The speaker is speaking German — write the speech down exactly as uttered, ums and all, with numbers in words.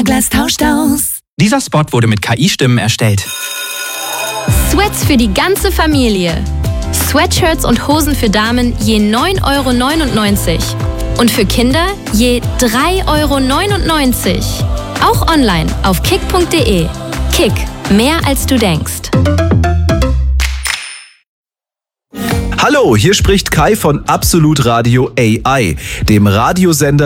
Carglass tauscht aus. Dieser Spot wurde mit K I-Stimmen erstellt. Sweats für die ganze Familie. Sweatshirts und Hosen für Damen je neun Euro neunundneunzig. Und für Kinder je drei Euro neunundneunzig. Auch online auf kick punkt de. Kick, mehr als du denkst. Hallo, hier spricht Kai von Absolut Radio A I, dem Radiosender